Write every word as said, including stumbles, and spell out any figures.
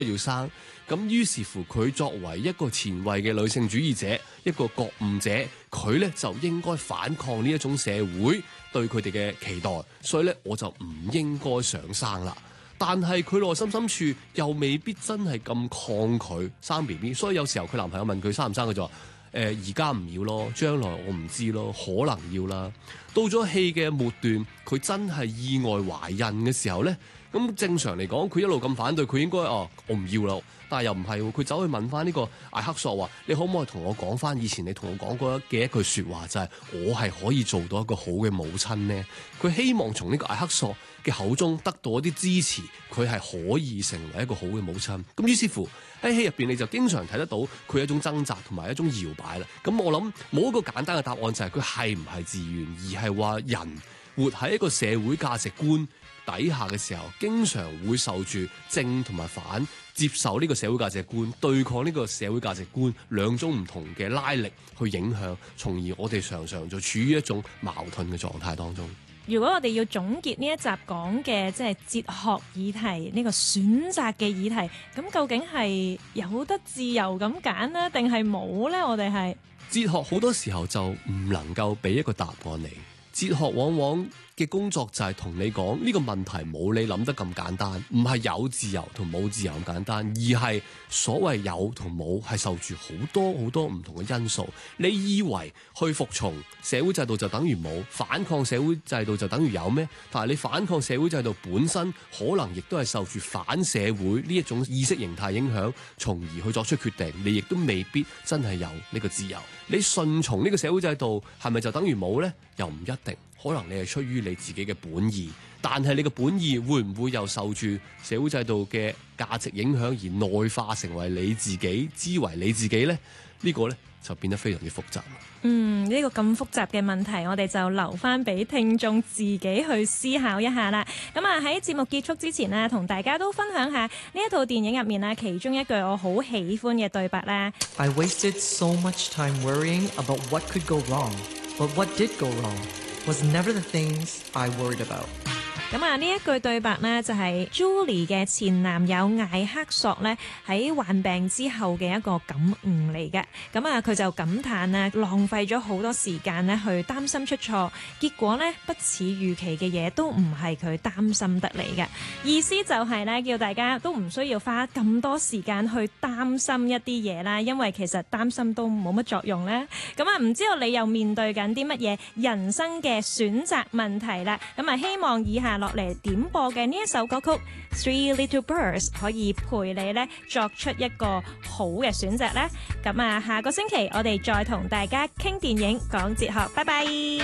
要生。咁於是乎佢作為一個前衛嘅女性主義者，一個覺悟者，佢咧就應該反抗呢一種社會對佢哋嘅期待，所以咧我就唔應該想生啦。但係佢內心深處又未必真係咁抗拒生 B B， 所以有時候佢男朋友問佢生唔生，佢就話誒而家唔要咯，將來我唔知咯，可能要啦。到咗戲嘅末段，佢真係意外懷孕嘅時候咧，咁正常嚟講，佢一路咁反對，佢應該哦我唔要啦。但係又唔係喎，佢走去問翻呢個艾克索話：你可唔可以同我講翻以前你同我講過嘅一句説話，就係我係可以做到一個好嘅母親呢？佢希望從呢個艾克索嘅口中得到一啲支持，佢係可以成為一個好嘅母親。咁於是乎喺戲入邊，你就經常睇得到佢有一種掙扎同埋一種搖擺啦。咁我諗冇一個簡單嘅答案就係佢係唔係自願，而係話人活喺一個社會價值觀底下嘅時候，經常會受住正同埋反，接受呢個社會價值觀，對抗呢個社會價值觀，兩種唔同嘅拉力去影響，從而我哋常常就處於一種矛盾嘅狀態當中。 如果我哋要總結呢一集講嘅即係哲學議題，呢個選擇嘅議題，咁究竟係有得自由咁揀呢，定係冇呢？我哋係哲學好多時候就唔能夠俾一個答案你，哲學往往嘅工作就係同你講呢個問題冇你諗得咁簡單，唔係有自由同冇自由咁簡單，而係所謂有同冇係受住好多好多唔同嘅因素。你以為去服從社會制度就等於冇，反抗社會制度就等於有咩？但係你反抗社會制度本身可能亦都係受住反社會呢一種意識形態影響，從而去作出決定。你亦都未必真係有呢個自由。你順從呢個社會制度係咪就等於冇呢？又唔一定。可能你係出於你自己嘅本意，但係你嘅本意會唔會又受住社會制度嘅價值影響而內化成為你自己，知為你自己呢？呢個呢，就變得非常之複雜。 嗯，呢個咁複雜嘅問題，我哋就留翻俾聽眾自己去思考一下啦。咁啊喺節目結束之前呢，同大家都分享下呢一套電影入面呢，其中一句我好喜歡嘅對白啦。 I wasted so much time worrying about what could go wrong, but what did go wrong was never the things I worried about. 咁啊，呢一句對白呢，就係 Julie 嘅前男友艾克索呢喺患病之後嘅一個感悟嚟嘅。咁啊，佢就感嘆呢，浪費咗好多時間呢去擔心出錯，結果呢，不似預期嘅嘢都唔係佢擔心得嚟嘅。意思就係呢，叫大家都唔需要花咁多時間去擔心一啲嘢啦，因為其實擔心都冇乜作用咧。咁啊，唔知道你又面對緊啲乜嘢人生嘅選擇問題啦。咁啊，希望以下落嚟點播嘅呢一首歌曲《Three Little Birds》可以陪你咧作出一個好嘅選擇咧。咁啊，下個星期我哋再同大家傾電影講哲學，拜拜。